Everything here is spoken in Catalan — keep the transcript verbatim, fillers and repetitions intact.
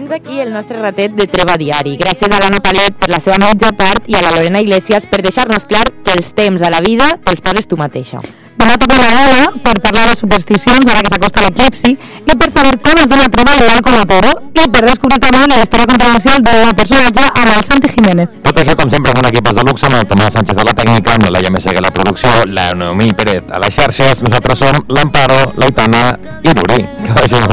fins aquí el nostre ratet de Treva Diari. Gràcies a la Natalet per la seva mitja part i a la Lorena Iglesias per deixar-nos clar que els temps a la vida te'ls poses tu mateixa. Demà toca la gala per parlar de supersticions ara que s'acosta l'eclipsi i per saber com es dona treva legal com a toro i per descobrir també la història controversial del personatge amb el Santi Jiménez. Tot això, com sempre, amb un equip de luxe, amb el Tomàs Sánchez a la tècnica, amb la Laia Meseguer a la producció, la Noemí Pérez a les xarxes. Nosaltres som l'Amparo, l'Aitana i l'Uri. Que vagi